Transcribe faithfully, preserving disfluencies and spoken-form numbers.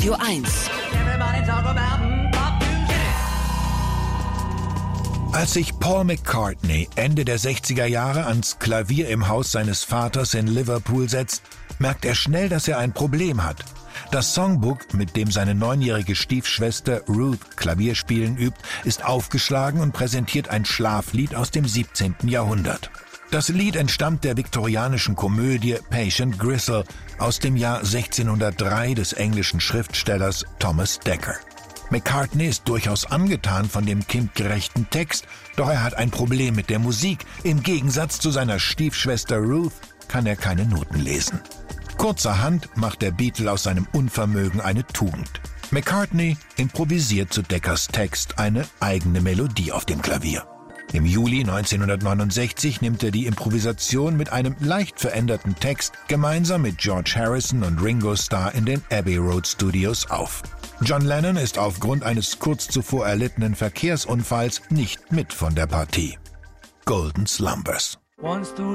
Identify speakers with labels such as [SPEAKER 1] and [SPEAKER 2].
[SPEAKER 1] Radio eins.
[SPEAKER 2] Als sich Paul McCartney Ende der sechziger Jahre ans Klavier im Haus seines Vaters in Liverpool setzt, merkt er schnell, dass er ein Problem hat. Das Songbook, mit dem seine neunjährige Stiefschwester Ruth Klavierspielen übt, ist aufgeschlagen und präsentiert ein Schlaflied aus dem siebzehnten Jahrhundert. Das Lied entstammt der viktorianischen Komödie Patient Gristle aus dem Jahr sechzehnhundertdrei des englischen Schriftstellers Thomas Dekker. McCartney ist durchaus angetan von dem kindgerechten Text, doch er hat ein Problem mit der Musik. Im Gegensatz zu seiner Stiefschwester Ruth kann er keine Noten lesen. Kurzerhand macht der Beatle aus seinem Unvermögen eine Tugend. McCartney improvisiert zu Dekkers Text eine eigene Melodie auf dem Klavier. Im Juli neunzehnhundertneunundsechzig nimmt er die Improvisation mit einem leicht veränderten Text gemeinsam mit George Harrison und Ringo Starr in den Abbey Road Studios auf. John Lennon ist aufgrund eines kurz zuvor erlittenen Verkehrsunfalls nicht mit von der Partie. Golden Slumbers.